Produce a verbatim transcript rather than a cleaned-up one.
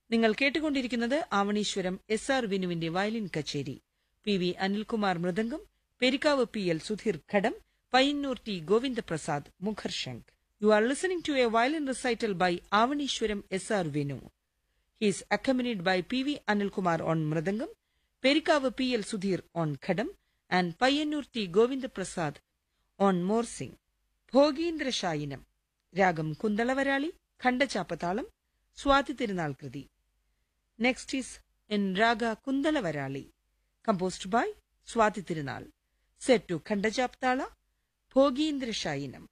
നിങ്ങൾ കേട്ടുകൊണ്ടിരിക്കുന്നത് Avaneeswaram S R വിനുവിന്റെ violin കച്ചേരി. P V Anilkumar mridangam, Perikkavu P L Sudheer ghatam, Payyanur T Govindaprasad മുഖർശംഖ്. You are listening to a violin recital by Avanishwaram S R Venu. He is accompanied by P V Anilkumar on Mridangam, Perikavu P L Sudhir on Khadam, and Payyannur T Govindaprasad on Morsing. Bhogindra Shayinam, Ragam Kundalavarali, Khandachapatalam, Swati Tirunal Kriti. Next is in Raga Kundalavarali, composed by Swati Tirunal, set to Khandachapatala, Bhogindra Shayinam.